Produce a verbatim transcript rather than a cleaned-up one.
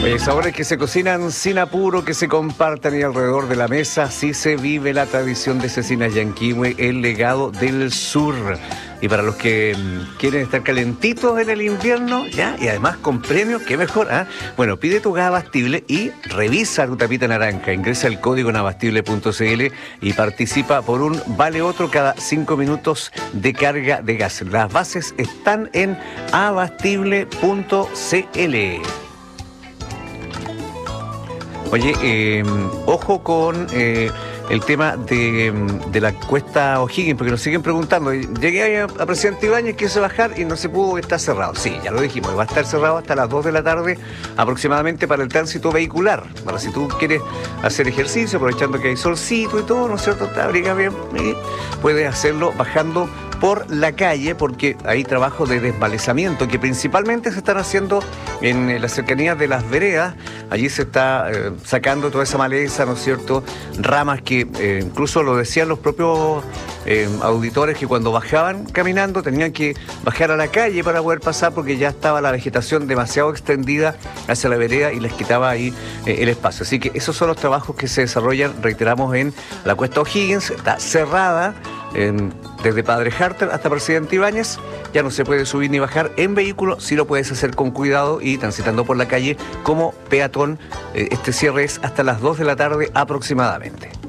Eh, sabores que se cocinan sin apuro, que se compartan y alrededor de la mesa, así se vive la tradición de Cecinas Llanquihue, el legado del sur. Y para los que mmm, quieren estar calentitos en el invierno, ya, y además con premios, qué mejor, ¿ah? Bueno, pide tu gas Abastible y revisa tu tapita naranja. Ingresa el código en abastible punto cl y participa por un vale otro cada cinco minutos de carga de gas. Las bases están en abastible punto cl. Oye, eh, ojo con eh, el tema de, de la cuesta O'Higgins, porque nos siguen preguntando. Llegué a, a Presidente Ibáñez, quise bajar y no se pudo, está cerrado. Sí, ya lo dijimos, va a estar cerrado hasta las dos de la tarde aproximadamente para el tránsito vehicular. Para si tú quieres hacer ejercicio, aprovechando que hay solcito y todo, ¿no es cierto? Te abriga bien, y puedes hacerlo bajando por la calle, porque hay trabajo de desmalezamiento que principalmente se están haciendo en las cercanías de las veredas. Allí se está eh, sacando toda esa maleza, ¿no es cierto? Ramas que eh, incluso lo decían los propios eh, auditores, que cuando bajaban caminando tenían que bajar a la calle para poder pasar, porque ya estaba la vegetación demasiado extendida hacia la vereda y les quitaba ahí eh, el espacio. Así que esos son los trabajos que se desarrollan, reiteramos, en la cuesta O'Higgins. Está cerrada En, desde Padre Harter hasta Presidente Ibáñez. Ya no se puede subir ni bajar en vehículo, sí lo puedes hacer con cuidado y transitando por la calle como peatón. Eh, este cierre es hasta las dos de la tarde aproximadamente.